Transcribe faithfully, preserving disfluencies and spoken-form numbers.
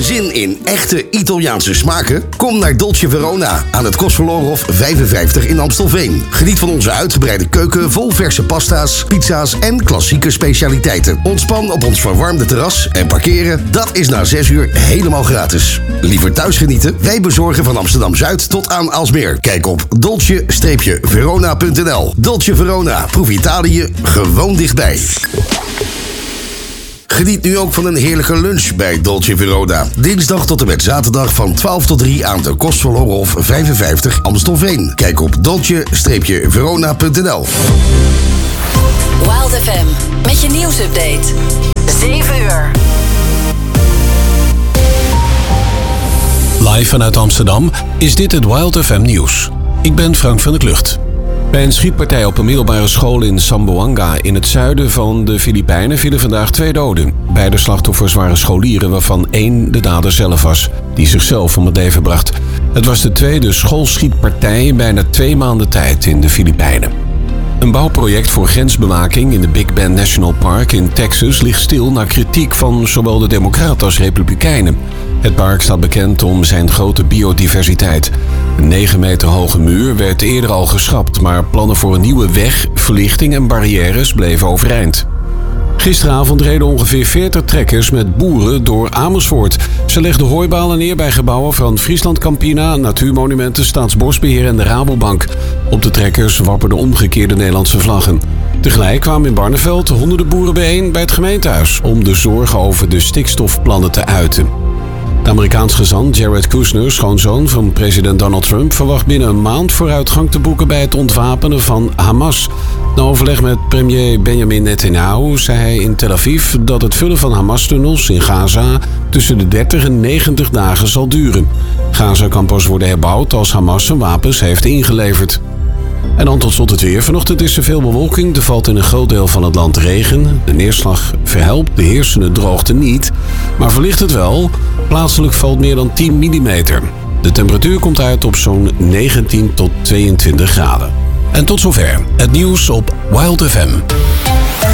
Zin in echte Italiaanse smaken? Kom naar Dolce Verona aan het Kostverlorenhof vijfenvijftig in Amstelveen. Geniet van onze uitgebreide keuken vol verse pasta's, pizza's en klassieke specialiteiten. Ontspan op ons verwarmde terras en parkeren, dat is na zes uur helemaal gratis. Liever thuis genieten? Wij bezorgen van Amsterdam-Zuid tot aan Aalsmeer. Kijk op dolce verona punt n l. Dolce Verona, proef Italië gewoon dichtbij. Geniet nu ook van een heerlijke lunch bij Dolce Verona. Dinsdag tot en met zaterdag van twaalf tot drie aan de Kostverlorenhof vijfenvijftig Amstelveen. Kijk op dolce verona punt n l. Wild F M, met je nieuwsupdate. zeven uur. Live vanuit Amsterdam is dit het Wild F M nieuws. Ik ben Frank van der Klucht. Bij een schietpartij op een middelbare school in Zamboanga in het zuiden van de Filipijnen vielen vandaag twee doden. Beide slachtoffers waren scholieren, waarvan één de dader zelf was, die zichzelf om het leven bracht. Het was de tweede schoolschietpartij in bijna twee maanden tijd in de Filipijnen. Een bouwproject voor grensbewaking in de Big Bend National Park in Texas ligt stil na kritiek van zowel de Democraten als Republikeinen. Het park staat bekend om zijn grote biodiversiteit. Een negen meter hoge muur werd eerder al geschrapt, maar plannen voor een nieuwe weg, verlichting en barrières bleven overeind. Gisteravond reden ongeveer veertig trekkers met boeren door Amersfoort. Ze legden hooibalen neer bij gebouwen van Friesland Campina, Natuurmonumenten, Staatsbosbeheer en de Rabobank. Op de trekkers wapperden omgekeerde Nederlandse vlaggen. Tegelijk kwamen in Barneveld honderden boeren bijeen bij het gemeentehuis om de zorgen over de stikstofplannen te uiten. De Amerikaans gezant Jared Kushner, schoonzoon van president Donald Trump, verwacht binnen een maand vooruitgang te boeken bij het ontwapenen van Hamas. Na overleg met premier Benjamin Netanyahu zei hij in Tel Aviv dat het vullen van Hamas-tunnels in Gaza tussen de dertig en negentig dagen zal duren. Gaza kan pas worden herbouwd als Hamas zijn wapens heeft ingeleverd. En dan tot slot het weer. Vanochtend is er veel bewolking. Er valt in een groot deel van het land regen. De neerslag verhelpt de heersende droogte niet, maar verlicht het wel. Plaatselijk valt meer dan tien millimeter. De temperatuur komt uit op zo'n negentien tot tweeëntwintig graden. En tot zover het nieuws op Wild F M.